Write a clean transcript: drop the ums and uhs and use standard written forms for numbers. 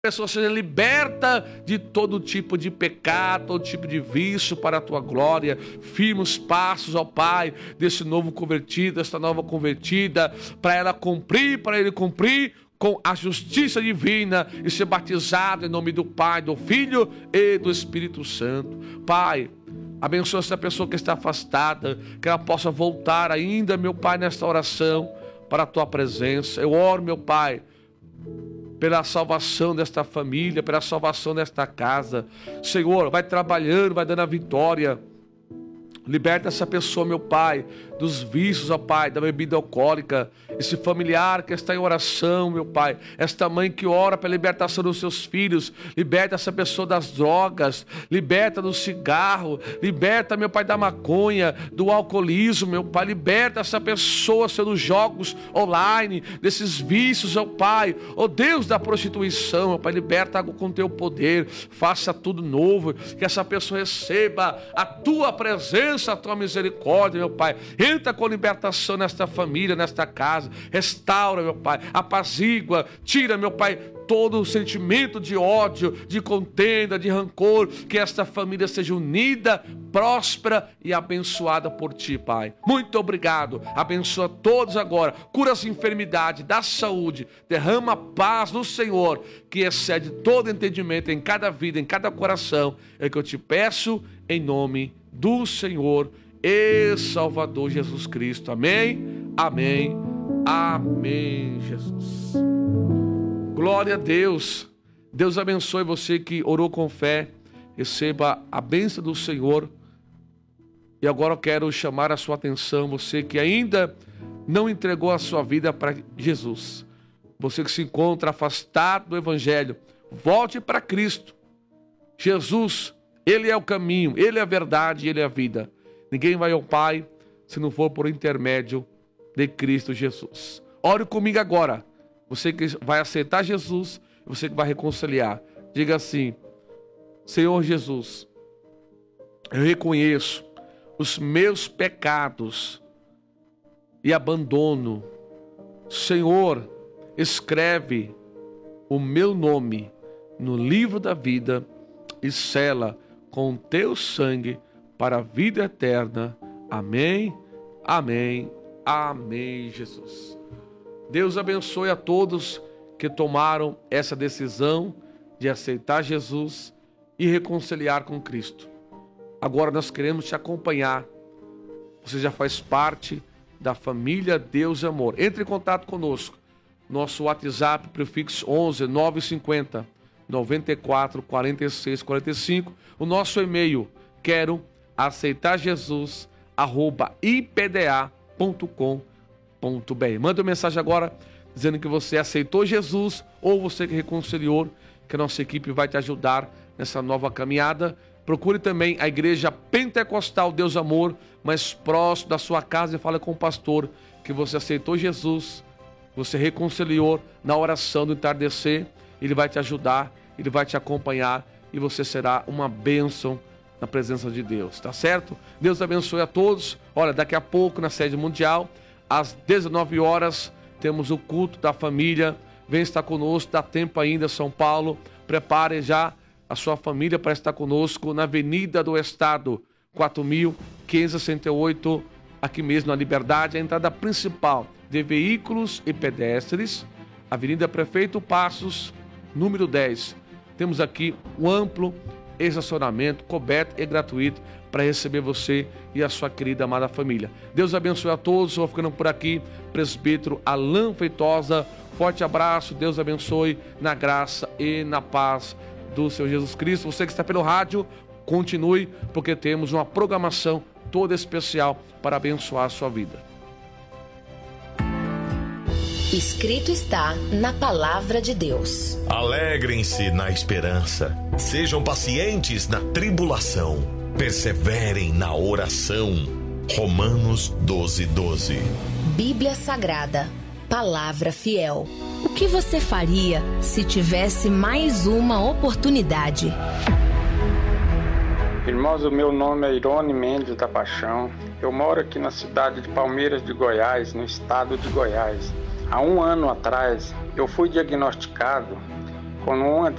pessoa seja liberta de todo tipo de pecado, todo tipo de vício para a tua glória. Firma os passos, ó Pai, desse novo convertido, desta nova convertida, para ele cumprir com a justiça divina e ser batizado em nome do Pai, do Filho e do Espírito Santo. Pai, abençoa essa pessoa que está afastada, que ela possa voltar ainda, meu Pai, nesta oração para a tua presença. Eu oro, meu Pai, pela salvação desta família, pela salvação desta casa. Senhor, vai trabalhando, vai dando a vitória. Liberta essa pessoa, meu Pai, dos vícios, ó Pai, da bebida alcoólica. Esse familiar que está em oração, meu Pai. Esta mãe que ora pela libertação dos seus filhos. Liberta essa pessoa das drogas. Liberta do cigarro. Liberta, meu Pai, da maconha, do alcoolismo, meu Pai. Liberta essa pessoa, Senhor, dos jogos online, desses vícios, ó Pai. Ó Deus da prostituição, meu Pai. Liberta com teu poder. Faça tudo novo. Que essa pessoa receba a tua presença, a tua misericórdia, meu Pai. Entra com libertação nesta família, nesta casa. Restaura, meu Pai. Apazigua. Tira, meu Pai, todo o sentimento de ódio, de contenda, de rancor. Que esta família seja unida, próspera e abençoada por Ti, Pai. Muito obrigado. Abençoa todos agora. Cura as enfermidades, dá saúde. Derrama paz no Senhor, que excede todo entendimento em cada vida, em cada coração. É que eu te peço em nome do Senhor e Salvador Jesus Cristo. Amém, amém, amém, Jesus. Glória a Deus. Deus abençoe você que orou com fé. Receba a bênção do Senhor. E agora eu quero chamar a sua atenção, você que ainda não entregou a sua vida para Jesus. Você que se encontra afastado do Evangelho, volte para Cristo. Jesus, Ele é o caminho, Ele é a verdade, Ele é a vida. Ninguém vai ao Pai se não for por intermédio de Cristo Jesus. Ore comigo agora. Você que vai aceitar Jesus, você que vai reconciliar. Diga assim: Senhor Jesus, eu reconheço os meus pecados e abandono. Senhor, escreve o meu nome no livro da vida e sela com o teu sangue para a vida eterna. Amém, amém, amém, Jesus. Deus abençoe a todos que tomaram essa decisão de aceitar Jesus e reconciliar com Cristo. Agora nós queremos te acompanhar. Você já faz parte da família Deus e Amor. Entre em contato conosco. Nosso WhatsApp, prefixo 11 950 94 46 45. O nosso e-mail, quero aceitar Jesus @ipda.com.br. Manda uma mensagem agora dizendo que você aceitou Jesus ou você que reconciliou, que a nossa equipe vai te ajudar nessa nova caminhada. Procure também a Igreja Pentecostal Deus Amor, mais próximo da sua casa, e fale com o pastor que você aceitou Jesus, você reconciliou na oração do entardecer. Ele vai te ajudar, ele vai te acompanhar e você será uma bênção na presença de Deus, tá certo? Deus abençoe a todos. Olha, daqui a pouco na sede mundial, às 19 horas, temos o culto da família. Vem estar conosco, dá tempo ainda, São Paulo. Prepare já a sua família para estar conosco na Avenida do Estado, 4.568, aqui mesmo na Liberdade, a entrada principal de veículos e pedestres, Avenida Prefeito Passos, número 10. Temos aqui um amplo estacionamento coberto e gratuito para receber você e a sua querida amada família. Deus abençoe a todos. Vou ficando por aqui. Presbítero Alain Feitosa, forte abraço. Deus abençoe na graça e na paz do Senhor Jesus Cristo. Você que está pelo rádio, continue, porque temos uma programação toda especial para abençoar a sua vida. Escrito está na Palavra de Deus. Alegrem-se na esperança, sejam pacientes na tribulação, perseverem na oração. Romanos 12:12. Bíblia Sagrada, Palavra Fiel. O que você faria se tivesse mais uma oportunidade? Irmãos, o meu nome é Irone Mendes da Paixão. Eu moro aqui na cidade de Palmeiras de Goiás, no estado de Goiás. Há um ano atrás, eu fui diagnosticado Quando uma